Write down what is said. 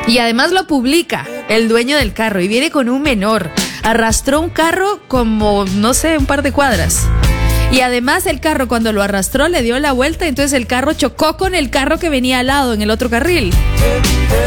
Y además lo publica el dueño del carro y viene con un menor. Arrastró un carro como, no sé, un par de cuadras. Y además el carro cuando lo arrastró le dio la vuelta, entonces el carro chocó con el carro que venía al lado en el otro carril.